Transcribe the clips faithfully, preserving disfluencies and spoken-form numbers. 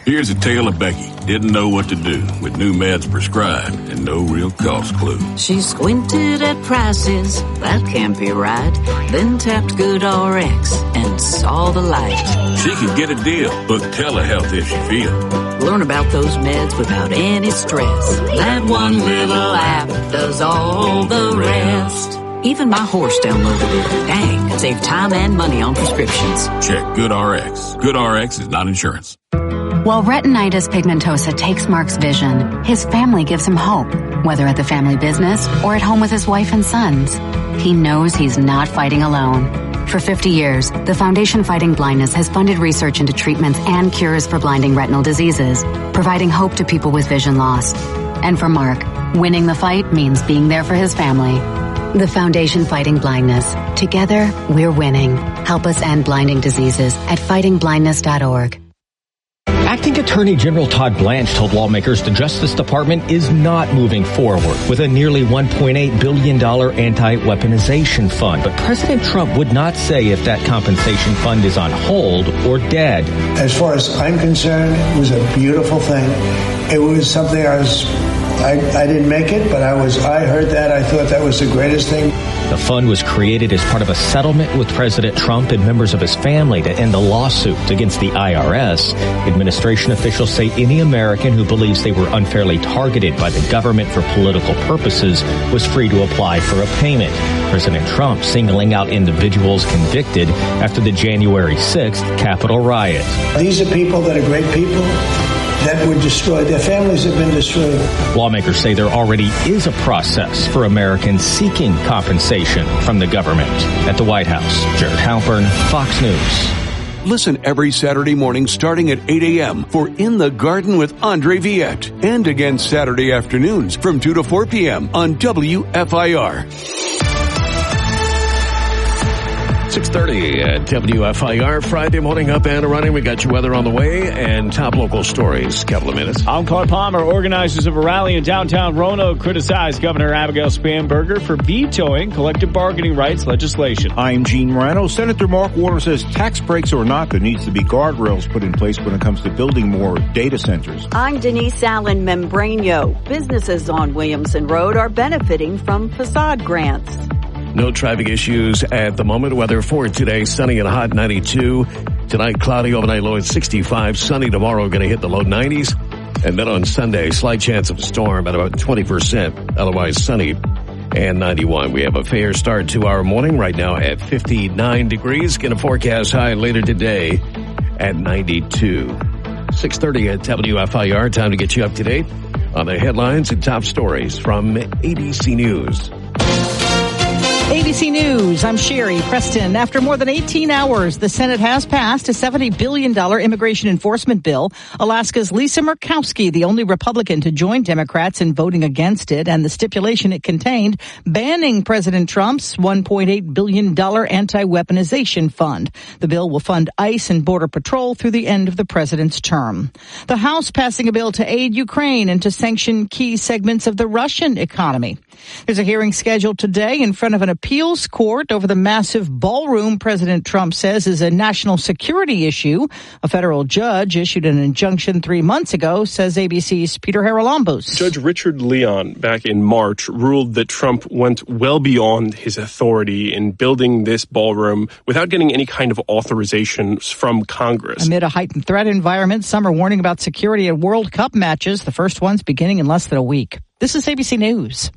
Here's a tale of Becky. Didn't know what to do with new meds prescribed and no real cost clue. She squinted at prices, that can't be right. Then tapped GoodRx and saw the light. She could get a deal. Book telehealth if she feels. Learn about those meds without any stress. That one little app does all the rest. Even my horse downloaded it. Dang, save time and money on prescriptions. Check GoodRx. GoodRx is not insurance. While retinitis pigmentosa takes Mark's vision, his family gives him hope, whether at the family business or at home with his wife and sons. He knows he's not fighting alone. For fifty years, the Foundation Fighting Blindness has funded research into treatments and cures for blinding retinal diseases, providing hope to people with vision loss. And for Mark, winning the fight means being there for his family. The Foundation Fighting Blindness. Together, we're winning. Help us end blinding diseases at fighting blindness dot org. Acting Attorney General Todd Blanche told lawmakers the Justice Department is not moving forward with a nearly one point eight billion dollars anti-weaponization fund. But President Trump would not say if that compensation fund is on hold or dead. As far as I'm concerned, it was a beautiful thing. It was something I was... I, I didn't make it, but I was. I heard that. I thought that was the greatest thing. The fund was created as part of a settlement with President Trump and members of his family to end a lawsuit against the I R S. Administration officials say any American who believes they were unfairly targeted by the government for political purposes was free to apply for a payment. President Trump singling out individuals convicted after the January sixth Capitol riot. These are people that are great people that were destroyed. Their families have been destroyed. Lawmakers say there already is a process for Americans seeking compensation from the government. At the White House, Jared Halpern, Fox News. Listen every Saturday morning starting at eight a.m. for In the Garden with Andre Viette. And again Saturday afternoons from two to four p.m. on W F I R. six thirty at W F I R, Friday morning up and running. We got your weather on the way and top local stories. Couple of minutes. I'm Clark Palmer. Organizers of a rally in downtown Roanoke criticized Governor Abigail Spanberger for vetoing collective bargaining rights legislation. I'm Gene Morano. Senator Mark Warner says tax breaks or not, there needs to be guardrails put in place when it comes to building more data centers. I'm Denise Allen Membrano. Businesses on Williamson Road are benefiting from facade grants. No traffic issues at the moment. Weather for today, sunny and hot, ninety-two. Tonight, cloudy, overnight low at sixty-five. Sunny tomorrow, going to hit the low nineties. And then on Sunday, slight chance of a storm at about twenty percent. Otherwise sunny and ninety-one. We have a fair start to our morning right now at fifty-nine degrees. Going to forecast high later today at ninety-two. six thirty at W F I R. Time to get you up to date on the headlines and top stories from A B C News. A B C News, I'm Sherry Preston. After more than eighteen hours, the Senate has passed a seventy billion dollars immigration enforcement bill. Alaska's Lisa Murkowski, the only Republican to join Democrats in voting against it, and the stipulation it contained banning President Trump's one point eight billion dollars anti-weaponization fund. The bill will fund ICE and Border Patrol through the end of the president's term. The House passing a bill to aid Ukraine and to sanction key segments of the Russian economy. There's a hearing scheduled today in front of an appeals court over the massive ballroom President Trump says is a national security issue. A federal judge issued an injunction three months ago, says A B C's Peter Haralambos. Judge Richard Leon back in March ruled that Trump went well beyond his authority in building this ballroom without getting any kind of authorizations from Congress. Amid a heightened threat environment, some are warning about security at World Cup matches, the first ones beginning in less than a week. This is A B C News.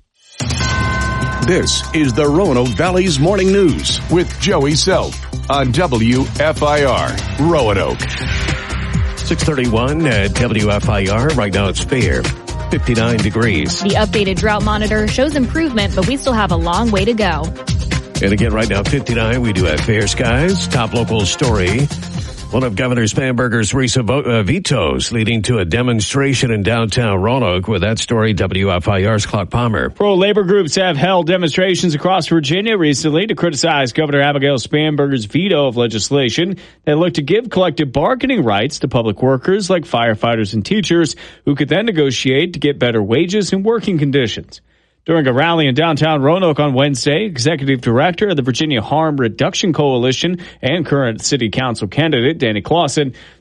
This is the Roanoke Valley's Morning News with Joey Self on W F I R Roanoke. six thirty-one at W F I R. Right now it's fair. fifty-nine degrees. The updated drought monitor shows improvement, but we still have a long way to go. And again, right now fifty-nine. We do have fair skies. Top local story. One of Governor Spanberger's recent vo- uh, vetoes leading to a demonstration in downtown Roanoke. With that story, W F I R's Clark Palmer. Pro-labor groups have held demonstrations across Virginia recently to criticize Governor Abigail Spanberger's veto of legislation that looked to give collective bargaining rights to public workers like firefighters and teachers, who could then negotiate to get better wages and working conditions. During a rally in downtown Roanoke on Wednesday, Executive Director of the Virginia Harm Reduction Coalition and current City Council candidate Danny Clausen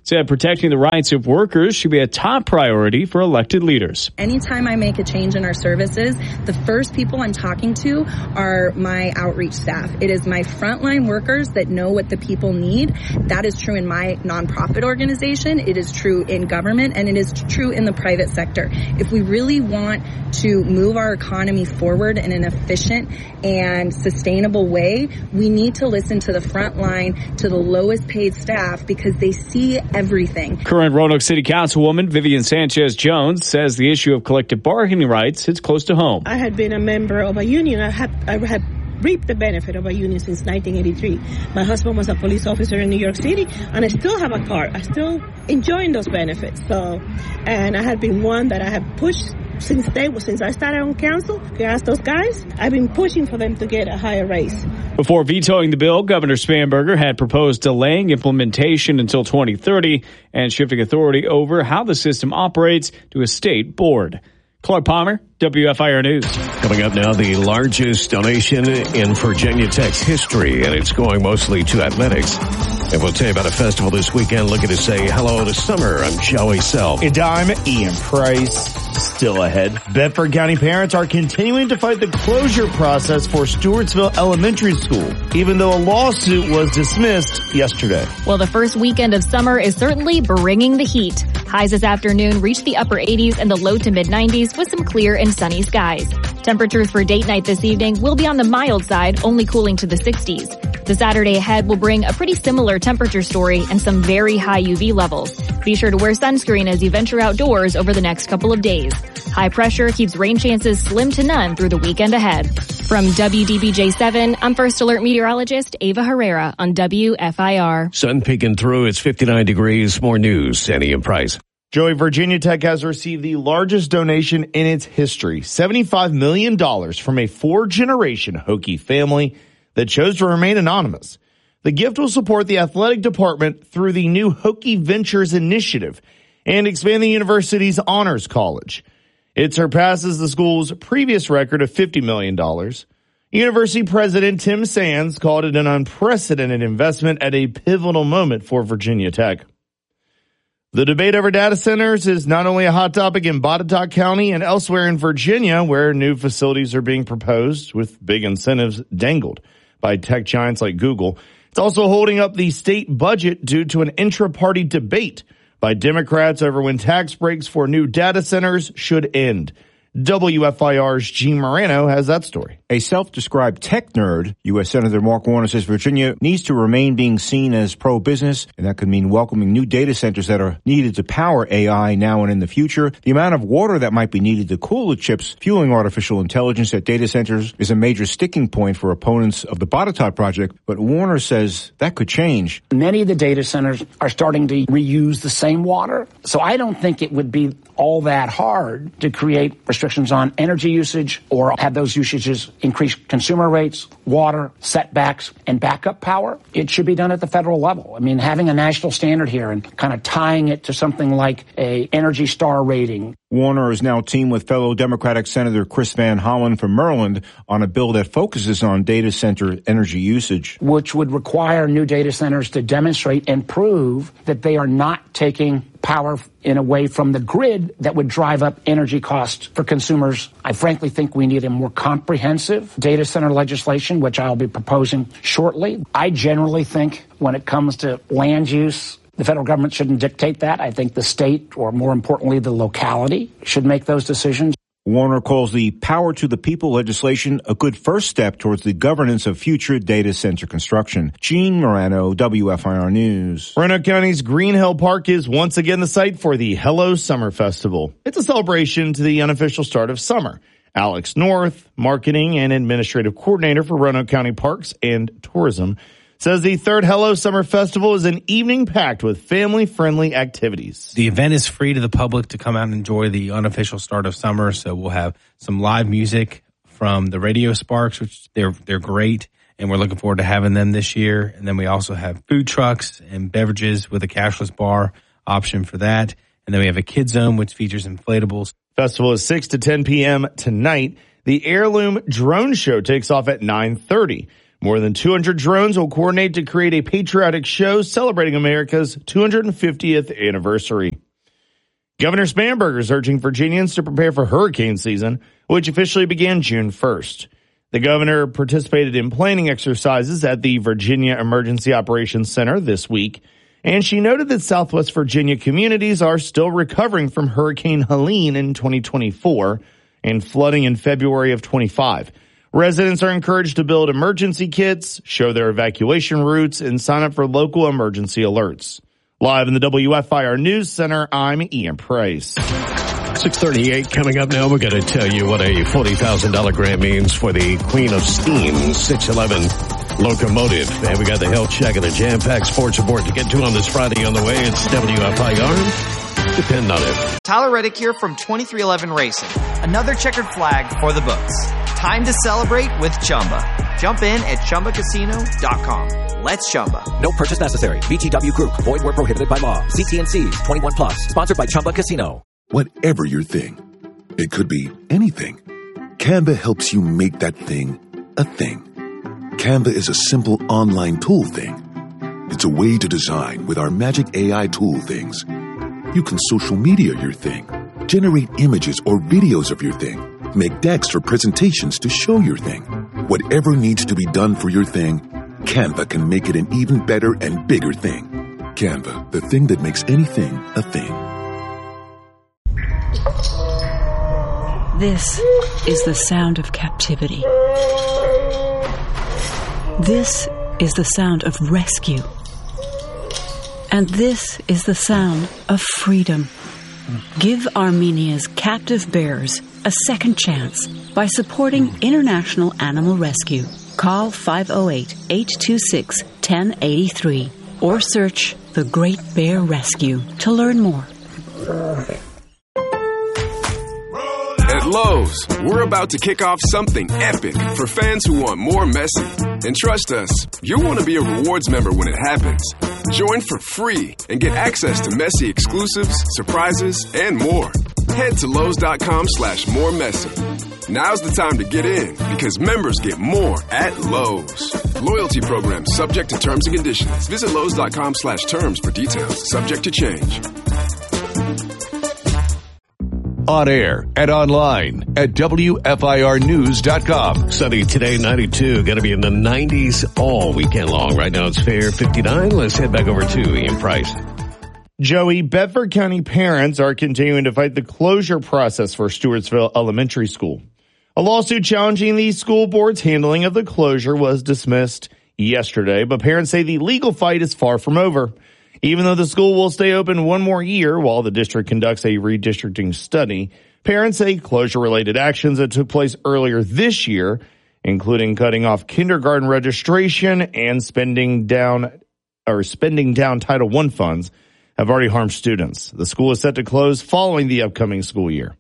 said protecting the rights of workers should be a top priority for elected leaders. Anytime I make a change in our services, the first people I'm talking to are my outreach staff. It is my frontline workers that know what the people need. That is true in my nonprofit organization. It is true in government, and it is true in the private sector. If we really want to move our economy forward in an efficient and sustainable way, we need to listen to the front line, to the lowest paid staff, because they see everything. Current Roanoke City Councilwoman Vivian Sanchez-Jones says the issue of collective bargaining rights hits close to home. I had been a member of a union. I had, I had reaped the benefit of a union since nineteen eighty-three. My husband was a police officer in New York City, and I still have a car. I still enjoying those benefits. So, and I had been one that I have pushed since day since I started on council. You ask those guys, I've been pushing for them to get a higher raise. Before vetoing the bill, Governor Spanberger had proposed delaying implementation until twenty thirty and shifting authority over how the system operates to a state board. Clark Palmer, W F I R News. Coming up now, the largest donation in Virginia Tech's history, and it's going mostly to athletics. And we'll tell you about a festival this weekend looking to say hello to summer. I'm Joey Self. And I'm Ian Price. Still ahead, Bedford County parents are continuing to fight the closure process for Stewartsville Elementary School, even though a lawsuit was dismissed yesterday. Well, the first weekend of summer is certainly bringing the heat. Highs this afternoon reached the upper eighties and the low to mid nineties with some clear and sunny skies. Temperatures for date night this evening will be on the mild side, only cooling to the sixties. The Saturday ahead will bring a pretty similar temperature story and some very high U V levels. Be sure to wear sunscreen as you venture outdoors over the next couple of days. High pressure keeps rain chances slim to none through the weekend ahead. From W D B J seven, I'm First Alert meteorologist Ava Herrera on W F I R. Sun peeking through. It's fifty-nine degrees. More news. Sandy and Price. Joey, Virginia Tech has received the largest donation in its history, seventy-five million dollars from a four-generation Hokie family that chose to remain anonymous. The gift will support the athletic department through the new Hokie Ventures initiative and expand the university's honors college. It surpasses the school's previous record of fifty million dollars. University President Tim Sands called it an unprecedented investment at a pivotal moment for Virginia Tech. The debate over data centers is not only a hot topic in Botetourt County and elsewhere in Virginia, where new facilities are being proposed with big incentives dangled by tech giants like Google. It's also holding up the state budget due to an intra-party debate by Democrats over when tax breaks for new data centers should end. W F I R's Gene Morano has that story. A self-described tech nerd, U S Senator Mark Warner says Virginia needs to remain being seen as pro-business, and that could mean welcoming new data centers that are needed to power A I now and in the future. The amount of water that might be needed to cool the chips fueling artificial intelligence at data centers is a major sticking point for opponents of the Botetourt project, but Warner says that could change. Many of the data centers are starting to reuse the same water, so I don't think it would be all that hard to create restrictions on energy usage or have those usages increase consumer rates, water, setbacks, and backup power. It should be done at the federal level. I mean, having a national standard here and kind of tying it to something like a Energy Star rating. Warner is now teamed with fellow Democratic Senator Chris Van Hollen from Maryland on a bill that focuses on data center energy usage, which would require new data centers to demonstrate and prove that they are not taking power in a way from the grid that would drive up energy costs for consumers. I frankly think we need a more comprehensive data center legislation, which I'll be proposing shortly. I generally think when it comes to land use, the federal government shouldn't dictate that. I think the state, or more importantly, the locality, should make those decisions. Warner calls the Power to the People legislation a good first step towards the governance of future data center construction. Gene Morano, W F I R News. Roanoke County's Green Hill Park is once again the site for the Hello Summer Festival. It's a celebration to the unofficial start of summer. Alex North, Marketing and Administrative Coordinator for Roanoke County Parks and Tourism, says the third Hello Summer Festival is an evening packed with family-friendly activities. The event is free to the public to come out and enjoy the unofficial start of summer. So we'll have some live music from the Radio Sparks, which they're they're great, and we're looking forward to having them this year. And then we also have food trucks and beverages with a cashless bar option for that. And then we have a Kid Zone, which features inflatables. Festival is six to ten p.m. tonight. The Heirloom Drone Show takes off at nine thirty. More than two hundred drones will coordinate to create a patriotic show celebrating America's two hundred fiftieth anniversary. Governor Spanberger is urging Virginians to prepare for hurricane season, which officially began June first. The governor participated in planning exercises at the Virginia Emergency Operations Center this week, and she noted that Southwest Virginia communities are still recovering from Hurricane Helene in twenty twenty-four and flooding in February of twenty-five. Residents are encouraged to build emergency kits, show their evacuation routes, and sign up for local emergency alerts. Live in the W F I R News Center, I'm Ian Price. six thirty-eight coming up now. We're going to tell you what a forty thousand dollars grant means for the Queen of Steam six eleven locomotive. And we got the health check and the jam-packed sports report to get to on this Friday on the way. It's W F I R. Depend on it. Tyler Reddick here from twenty-three eleven Racing. Another checkered flag for the books. Time to celebrate with Chumba. Jump in at Chumba Casino dot com. Let's Chumba. No purchase necessary. V G W Group. Void where prohibited by law. See T and C's. twenty-one plus. Sponsored by Chumba Casino. Whatever your thing, it could be anything. Canva helps you make that thing a thing. Canva is a simple online tool thing. It's a way to design with our magic A I tool things. You can social media your thing, generate images or videos of your thing, make decks for presentations to show your thing. Whatever needs to be done for your thing, Canva can make it an even better and bigger thing. Canva, the thing that makes anything a thing. This is the sound of captivity. This is the sound of rescue. And this is the sound of freedom. Give Armenia's captive bears a second chance by supporting International Animal Rescue. Call five oh eight, eight two six, one oh eight three or search The Great Bear Rescue to learn more. At Lowe's, we're about to kick off something epic for fans who want more Messi. And trust us, you'll want to be a rewards member when it happens. Join for free and get access to Messi exclusives, surprises, and more. Head to Lowe's.com slash more Messi. Now's the time to get in because members get more at Lowe's. Loyalty program subject to terms and conditions. Visit Lowe's.com slash terms for details. Subject to change. On air and online at W F I R news dot com. Sunny today, ninety-two. Going to be in the nineties all weekend long. Right now it's fair, fifty-nine. Let's head back over to Ian Price. Joey, Bedford County parents are continuing to fight the closure process for Stewartsville Elementary School. A lawsuit challenging the school board's handling of the closure was dismissed yesterday, but parents say the legal fight is far from over. Even though the school will stay open one more year while the district conducts a redistricting study, parents say closure-related actions that took place earlier this year, including cutting off kindergarten registration and spending down or spending down Title one funds, have already harmed students. The school is set to close following the upcoming school year.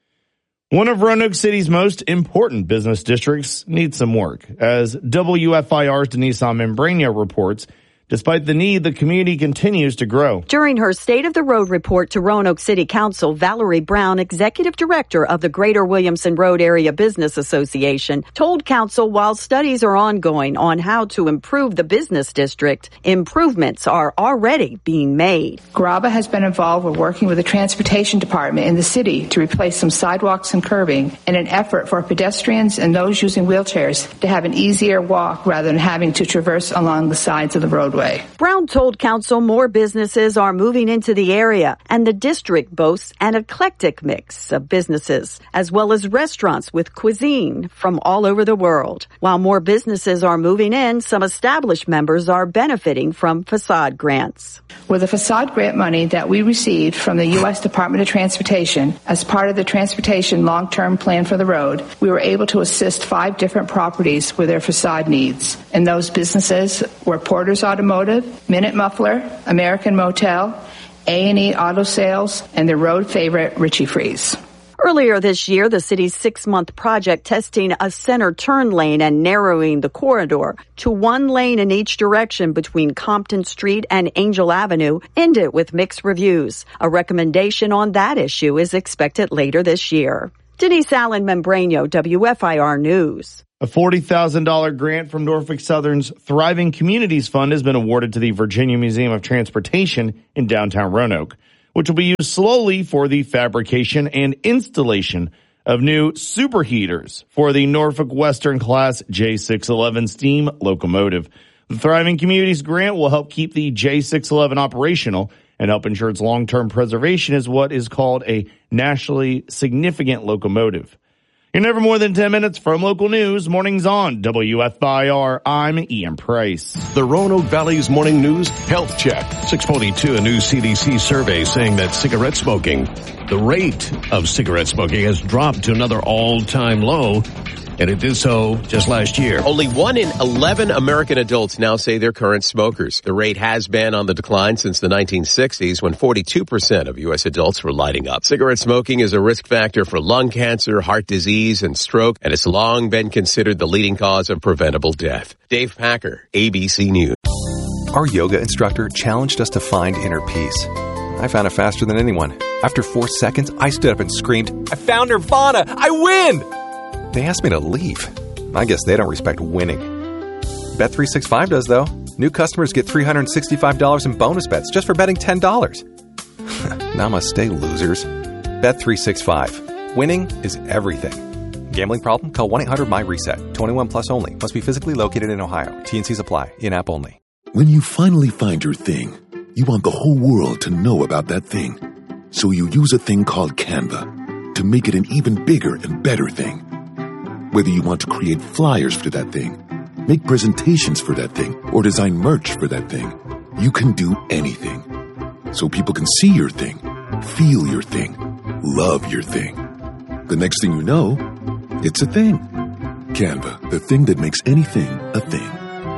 One of Roanoke City's most important business districts needs some work. As W F I R's Denise Membrano reports, despite the need, the community continues to grow. During her State of the Road report to Roanoke City Council, Valerie Brown, executive director of the Greater Williamson Road Area Business Association, told council while studies are ongoing on how to improve the business district, improvements are already being made. GRABA has been involved with working with the transportation department in the city to replace some sidewalks and curbing in an effort for pedestrians and those using wheelchairs to have an easier walk rather than having to traverse along the sides of the roadway. Brown told council more businesses are moving into the area, and the district boasts an eclectic mix of businesses, as well as restaurants with cuisine from all over the world. While more businesses are moving in, some established members are benefiting from facade grants. With the facade grant money that we received from the U S Department of Transportation as part of the Transportation Long-Term Plan for the Road, we were able to assist five different properties with their facade needs. And those businesses were Porter's Automotive, Minute Muffler, American Motel, A and E Auto Sales, and their road favorite, Richie Freeze. Earlier this year, the city's six-month project testing a center turn lane and narrowing the corridor to one lane in each direction between Compton Street and Angel Avenue ended with mixed reviews. A recommendation on that issue is expected later this year. Denise Allen Membrano, W F I R News. A forty thousand dollars grant from Norfolk Southern's Thriving Communities Fund has been awarded to the Virginia Museum of Transportation in downtown Roanoke, which will be used slowly for the fabrication and installation of new superheaters for the Norfolk Western Class J six eleven steam locomotive. The Thriving Communities grant will help keep the J six eleven operational and help ensure its long-term preservation as what is called a nationally significant locomotive. You're never more than ten minutes from local news. Mornings on W F I R. I'm Ian Price. The Roanoke Valley's Morning News Health Check. six forty-two, a new C D C survey saying that cigarette smoking, the rate of cigarette smoking has dropped to another all-time low, and it did so just last year. Only one in eleven American adults now say they're current smokers. The rate has been on the decline since the nineteen sixties, when forty-two percent of U S adults were lighting up. Cigarette smoking is a risk factor for lung cancer, heart disease, and stroke, and it's long been considered the leading cause of preventable death. Dave Packer, A B C News. Our yoga instructor challenged us to find inner peace. I found it faster than anyone. After four seconds, I stood up and screamed, "I found Nirvana! I win!" They asked me to leave. I guess they don't respect winning. Bet three sixty-five does, though. New customers get three hundred sixty-five dollars in bonus bets just for betting ten dollars. Namaste, losers. Bet three sixty-five. Winning is everything. Gambling problem? Call one eight hundred my reset. twenty-one plus only. Must be physically located in Ohio. T and Cs apply. In-app only. When you finally find your thing, you want the whole world to know about that thing. So you use a thing called Canva to make it an even bigger and better thing. Whether you want to create flyers for that thing, make presentations for that thing, or design merch for that thing, you can do anything. So people can see your thing, feel your thing, love your thing. The next thing you know, it's a thing. Canva, the thing that makes anything a thing.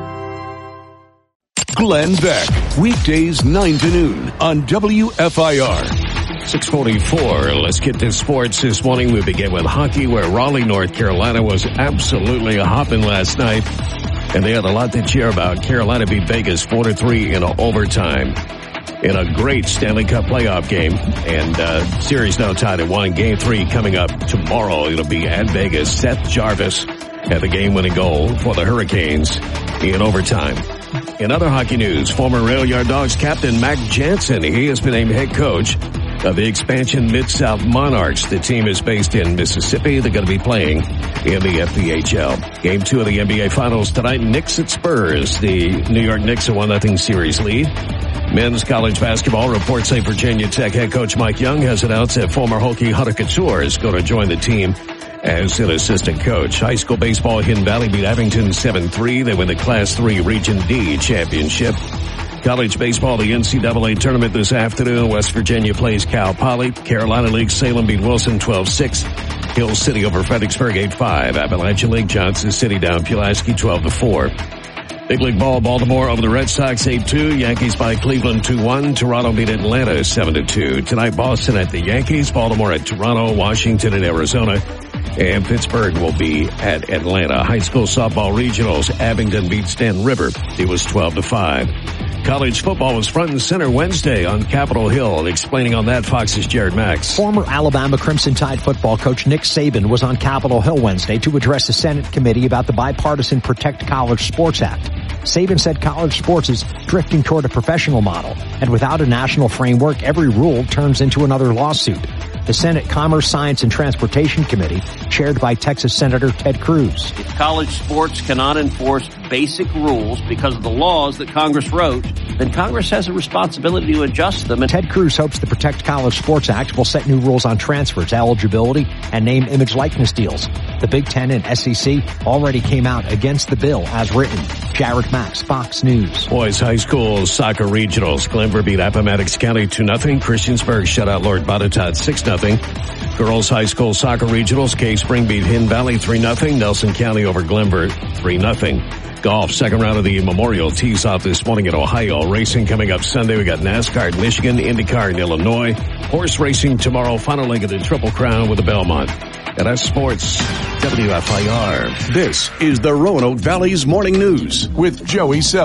Glenn Beck, weekdays nine to noon on W F I R. six forty-four. Let's get to sports this morning. We begin with hockey, where Raleigh, North Carolina was absolutely a hopping last night, and they had a lot to cheer about. Carolina beat Vegas four to three in overtime in a great Stanley Cup playoff game, and uh, series now tied at one. Game three coming up tomorrow. It'll be at Vegas. Seth Jarvis had the game-winning goal for the Hurricanes in overtime. In other hockey news, former Rail Yard Dogs captain Mac Jansen, he has been named head coach of the expansion Mid-South Monarchs. The team is based in Mississippi. They're going to be playing in the F B H L. Game two of the N B A Finals tonight, Knicks at Spurs. The New York Knicks a one nothing series lead. Men's college basketball reports say Virginia Tech head coach Mike Young has announced that former Hokie Hunter Couture is going to join the team as an assistant coach. High school baseball, Hidden Valley beat Abington seven three. They win the Class three Region D championship. College baseball, the N C double A tournament this afternoon. West Virginia plays Cal Poly. Carolina League, Salem beat Wilson twelve six. Hill City over Fredericksburg eight five. Appalachian League, Johnson City down Pulaski twelve to four. Big League Ball, Baltimore over the Red Sox eight two. Yankees by Cleveland two one. Toronto beat Atlanta seven to two. Tonight, Boston at the Yankees, Baltimore at Toronto, Washington at Arizona, and Pittsburgh will be at Atlanta. High school softball regionals, Abingdon beat Stanton River. It was twelve to five. College football was front and center Wednesday on Capitol Hill. Explaining on that, Fox's Jared Max. Former Alabama Crimson Tide football coach Nick Saban was on Capitol Hill Wednesday to address the Senate committee about the bipartisan Protect College Sports Act. Saban said college sports is drifting toward a professional model, and without a national framework, every rule turns into another lawsuit. The Senate Commerce, Science, and Transportation Committee, chaired by Texas Senator Ted Cruz. If college sports cannot enforce basic rules because of the laws that Congress wrote, then Congress has a responsibility to adjust them. And Ted Cruz hopes the Protect College Sports Act will set new rules on transfers, eligibility, and name, image, likeness deals. The Big Ten and S E C already came out against the bill as written. Jared Max, Fox News. Boys High School Soccer Regionals. Glenver beat Appomattox County two nothing. Christiansburg shut out Lord Botetourt six nothing. Girls High School Soccer Regionals. Cave Spring beat Hidden Valley three nothing. Nelson County over Glenver three nothing. Golf, second round of the Memorial tees off this morning in Ohio. Racing coming up Sunday. We got NASCAR in Michigan, IndyCar in Illinois. Horse racing tomorrow. Final leg of the Triple Crown with the Belmont. And that's sports. W F I R. This is the Roanoke Valley's Morning News with Joey Self.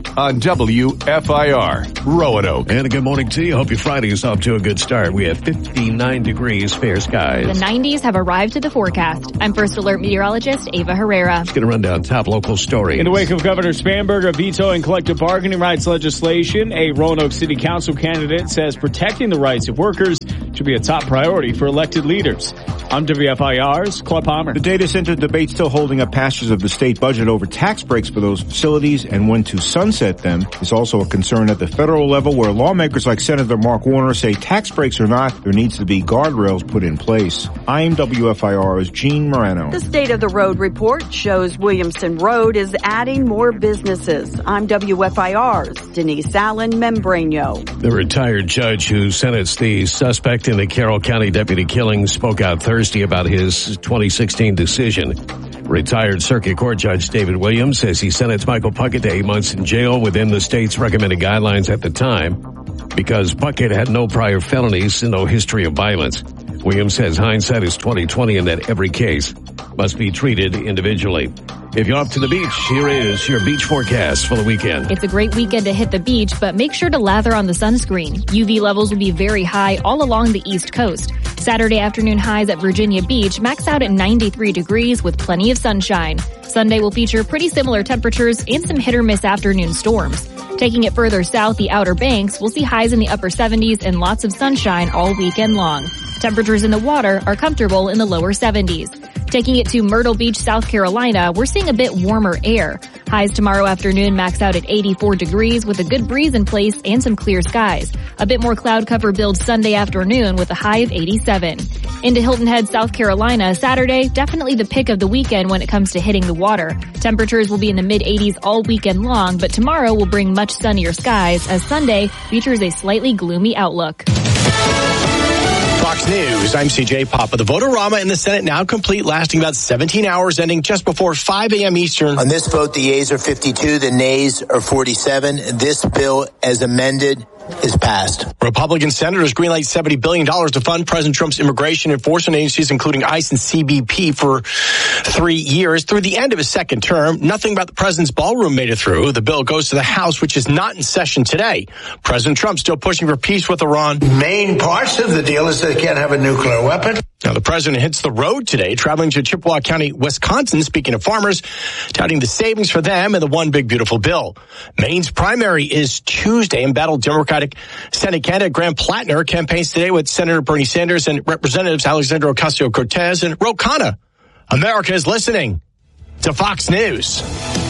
on W F I R, Roanoke. And a good morning to you. Hope your Friday is off to a good start. We have fifty-nine degrees, fair skies. The nineties have arrived to the forecast. I'm First Alert meteorologist Ava Herrera. Let's get a rundown top local story. In the wake of Governor Spanberger vetoing collective bargaining rights legislation, a Roanoke City Council candidate says protecting the rights of workers should be a top priority for elected leaders. I'm W F I R's Claude Palmer. The data center debate still holding up passage of the state budget over tax breaks for those facilities and when to sunset them is also a concern at the federal level, where lawmakers like Senator Mark Warner say tax breaks or not, there needs to be guardrails put in place. I'm W F I R's Gene Morano. The State of the Road report shows Williamson Road is adding more businesses. I'm W F I R's Denise Allen Membrano. The retired judge who sentenced the suspect in the Carroll County deputy killing spoke out Thursday about his twenty sixteen decision. Retired Circuit Court Judge David Williams says he sentenced Michael Puckett to eight months in jail within the state's recommended guidelines at the time because Puckett had no prior felonies and no history of violence. Williams says hindsight is twenty twenty and that every case must be treated individually. If you're off to the beach, here is your beach forecast for the weekend. It's a great weekend to hit the beach, but make sure to lather on the sunscreen. U V levels will be very high all along the East Coast. Saturday afternoon highs at Virginia Beach max out at ninety-three degrees with plenty of sunshine. Sunday will feature pretty similar temperatures and some hit or miss afternoon storms. Taking it further south, the Outer Banks will see highs in the upper seventies and lots of sunshine all weekend long. Temperatures in the water are comfortable in the lower seventies. Taking it to Myrtle Beach, South Carolina, we're seeing a bit warmer air. Highs tomorrow afternoon max out at eighty-four degrees with a good breeze in place and some clear skies. A bit more cloud cover builds Sunday afternoon with a high of eighty-seven. Into Hilton Head, South Carolina, Saturday, definitely the pick of the weekend when it comes to hitting the water. Temperatures will be in the mid eighties all weekend long, but tomorrow will bring much sunnier skies as Sunday features a slightly gloomy outlook. Fox News, I'm C J Papa. The vote-a-rama in the Senate now complete, lasting about seventeen hours, ending just before five a.m. Eastern. On this vote, the yeas are fifty-two, the nays are forty-seven. This bill, as amended, is passed. Republican senators greenlight seventy billion dollars to fund President Trump's immigration enforcement agencies, including ICE and C B P, for three years through the end of his second term. Nothing about the president's ballroom made it through. The bill goes to the House, which is not in session today. President Trump still pushing for peace with Iran. Main parts of the deal is they can't have a nuclear weapon. Now, the president hits the road today, traveling to Chippewa County, Wisconsin, speaking to farmers, touting the savings for them and the one big beautiful bill. Maine's primary is Tuesday. Embattled Democratic Senate candidate Graham Plattner campaigns today with Senator Bernie Sanders and Representatives Alexandra Ocasio-Cortez and Ro Khanna. America is listening to Fox News.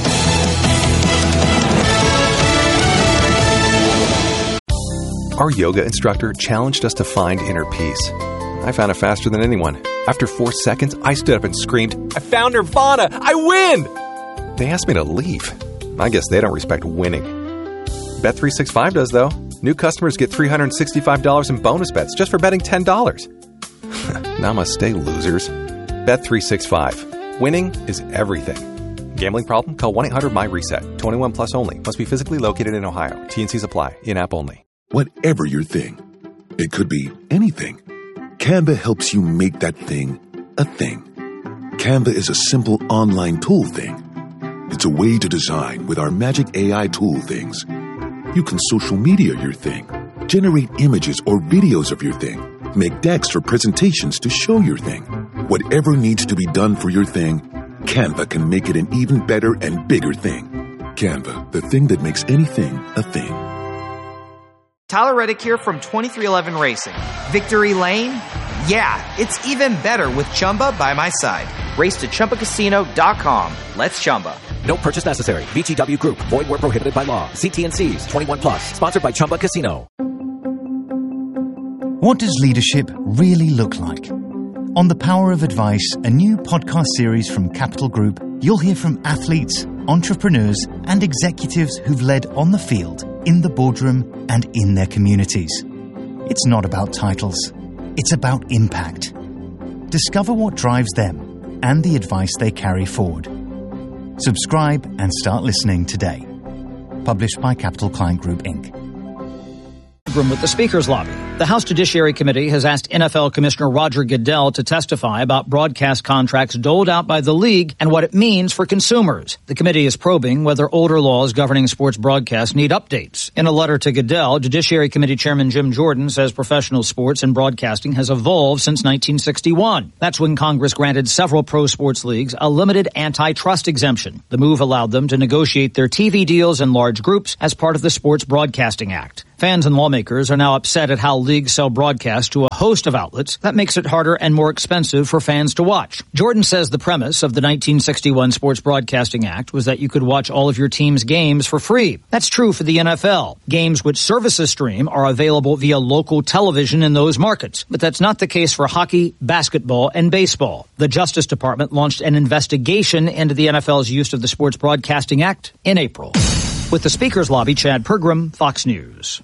Our yoga instructor challenged us to find inner peace. I found it faster than anyone. After four seconds, I stood up and screamed, I found Nirvana! I win! They asked me to leave. I guess they don't respect winning. Bet three sixty-five does, though. New customers get three hundred sixty-five dollars in bonus bets just for betting ten dollars. Namaste, losers. Bet three sixty-five. Winning is everything. Gambling problem? Call one eight hundred my reset. twenty-one plus only. Must be physically located in Ohio. T and Cs apply. In-app only. Whatever your thing, it could be anything. Canva helps you make that thing a thing. Canva is a simple online tool thing. It's a way to design with our magic A I tool things. You can social media your thing, generate images or videos of your thing, make decks for presentations to show your thing. Whatever needs to be done for your thing, Canva can make it an even better and bigger thing. Canva, the thing that makes anything a thing. Tyler Reddick here from twenty-three eleven Racing. Victory Lane? Yeah, it's even better with Chumba by my side. Race to Chumba Casino dot com. Let's Chumba. No purchase necessary. V G W Group. Void where prohibited by law. See T and Cs. twenty-one plus. Sponsored by Chumba Casino. What does leadership really look like? On The Power of Advice, a new podcast series from Capital Group, you'll hear from athletes, entrepreneurs, and executives who've led on the field, in the boardroom, and in their communities. It's not about titles. It's about impact. Discover what drives them and the advice they carry forward. Subscribe and start listening today. Published by Capital Client Group, Incorporated. Pergram with the Speaker's Lobby. The House Judiciary Committee has asked N F L Commissioner Roger Goodell to testify about broadcast contracts doled out by the league and what it means for consumers. The committee is probing whether older laws governing sports broadcasts need updates. In a letter to Goodell, Judiciary Committee Chairman Jim Jordan says professional sports and broadcasting has evolved since nineteen sixty-one. That's when Congress granted several pro sports leagues a limited antitrust exemption. The move allowed them to negotiate their T V deals in large groups as part of the Sports Broadcasting Act. Fans and lawmakers are now upset at how leagues sell broadcasts to a host of outlets. That makes it harder and more expensive for fans to watch. Jordan says the premise of the nineteen sixty-one Sports Broadcasting Act was that you could watch all of your team's games for free. That's true for the N F L. Games which services stream are available via local television in those markets. But that's not the case for hockey, basketball, and baseball. The Justice Department launched an investigation into the N F L's use of the Sports Broadcasting Act in April. With the Speaker's Lobby, Chad Pergram, Fox News.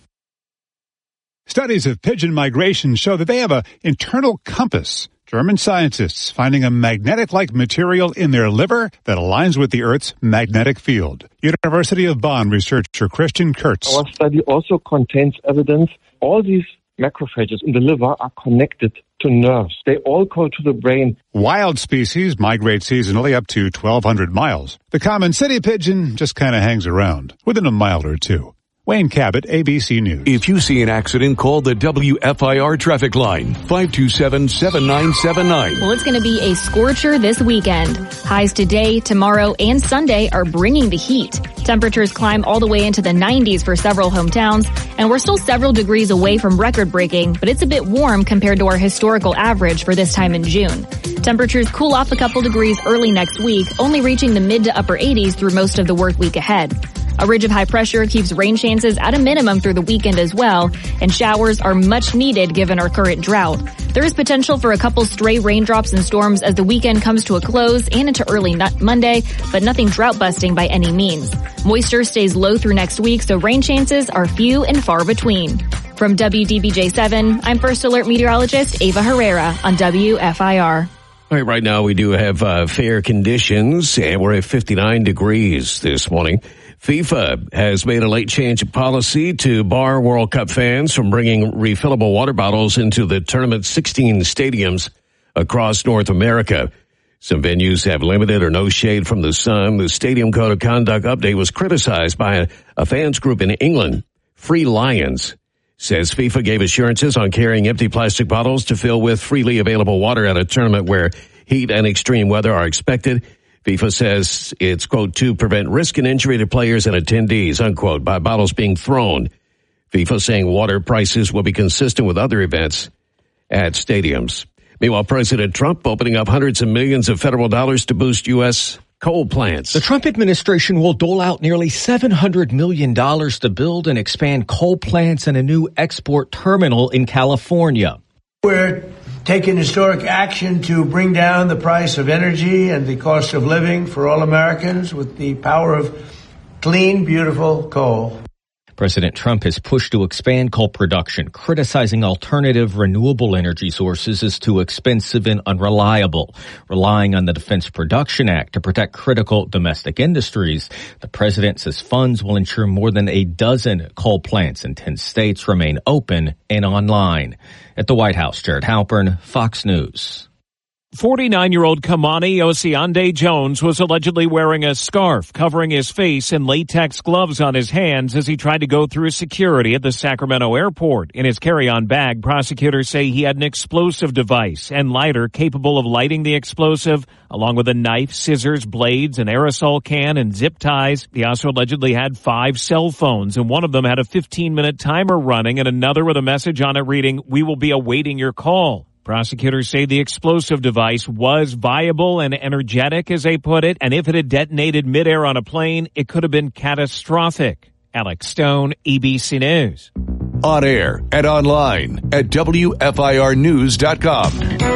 Studies of pigeon migration show that they have an internal compass. German scientists finding a magnetic-like material in their liver that aligns with the Earth's magnetic field. University of Bonn researcher Christian Kurtz. Our study also contains evidence all these macrophages in the liver are connected to nerves. They all go to the brain. Wild species migrate seasonally up to twelve hundred miles. The common city pigeon just kind of hangs around within a mile or two. Wayne Cabot, A B C News. If you see an accident, call the W F I R traffic line, five two seven, seven nine seven nine. Well, it's going to be a scorcher this weekend. Highs today, tomorrow, and Sunday are bringing the heat. Temperatures climb all the way into the nineties for several hometowns, and we're still several degrees away from record-breaking, but it's a bit warm compared to our historical average for this time in June. Temperatures cool off a couple degrees early next week, only reaching the mid to upper eighties through most of the work week ahead. A ridge of high pressure keeps rain chances at a minimum through the weekend as well, and showers are much needed given our current drought. There is potential for a couple stray raindrops and storms as the weekend comes to a close and into early Monday, but nothing drought-busting by any means. Moisture stays low through next week, so rain chances are few and far between. From W D B J seven, I'm First Alert meteorologist Ava Herrera on W F I R. All right, right now we do have uh, fair conditions, and we're at fifty-nine degrees this morning. FIFA has made a late change of policy to bar World Cup fans from bringing refillable water bottles into the tournament's sixteen stadiums across North America. Some venues have limited or no shade from the sun. The Stadium Code of Conduct update was criticized by a, a fans group in England. Free Lions says FIFA gave assurances on carrying empty plastic bottles to fill with freely available water at a tournament where heat and extreme weather are expected. FIFA says it's, quote, to prevent risk and injury to players and attendees, unquote, by bottles being thrown. FIFA saying water prices will be consistent with other events at stadiums. Meanwhile, President Trump opening up hundreds of millions of federal dollars to boost U S coal plants. The Trump administration will dole out nearly seven hundred million dollars to build and expand coal plants and a new export terminal in California. We're taking historic action to bring down the price of energy and the cost of living for all Americans with the power of clean, beautiful coal. President Trump has pushed to expand coal production, criticizing alternative renewable energy sources as too expensive and unreliable. Relying on the Defense Production Act to protect critical domestic industries, the president says funds will ensure more than a dozen coal plants in ten states remain open and online. At the White House, Jared Halpern, Fox News. forty-nine-year-old Kamani Osiande Jones was allegedly wearing a scarf covering his face and latex gloves on his hands as he tried to go through security at the Sacramento airport. In his carry-on bag, prosecutors say he had an explosive device and lighter capable of lighting the explosive, along with a knife, scissors, blades, an aerosol can, and zip ties. He also allegedly had five cell phones, and one of them had a fifteen-minute timer running and another with a message on it reading, "We will be awaiting your call." Prosecutors say the explosive device was viable and energetic, as they put it, and if it had detonated midair on a plane, it could have been catastrophic. Alex Stone, A B C News. On air and online at W F I R news dot com.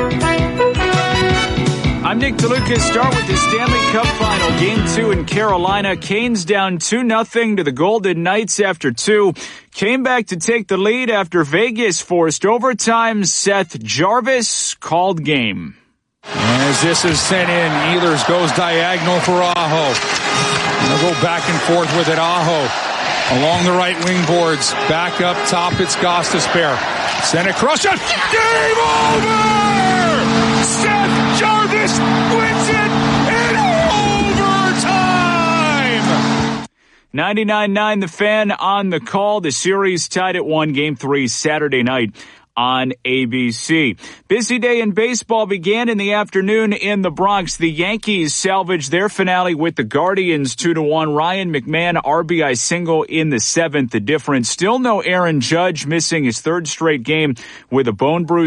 I'm Nick DeLucas. Start with the Stanley Cup Final. Game two in Carolina. Canes down two nothing to the Golden Knights after two. Came back to take the lead after Vegas forced overtime. Seth Jarvis called game. As this is sent in, Ehlers goes diagonal for Aho. They'll go back and forth with it. Aho along the right wing boards. Back up top, it's Gostisbehere. Send it cross shot. Game over! Seth Jarvis wins it in overtime! ninety-nine nine The Fan on the call. The series tied at one. Game three Saturday night on A B C. Busy day in baseball began in the afternoon in the Bronx. The Yankees salvaged their finale with the Guardians two to one. Ryan McMahon R B I single in the seventh. The difference, still no Aaron Judge, missing his third straight game with a bone bruise.